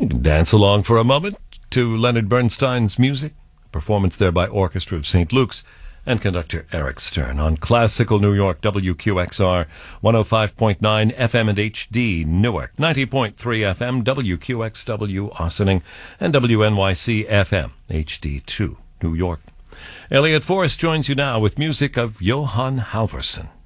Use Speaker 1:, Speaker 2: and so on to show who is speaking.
Speaker 1: Dance along for a moment to Leonard Bernstein's music, performance there by Orchestra of St. Luke's and conductor Eric Stern on Classical New York, WQXR 105.9 FM and HD Newark, 90.3 FM, WQXW Ossining, and WNYC FM HD2 New York. Elliot Forrest joins you now with music of Johann Halvorsen.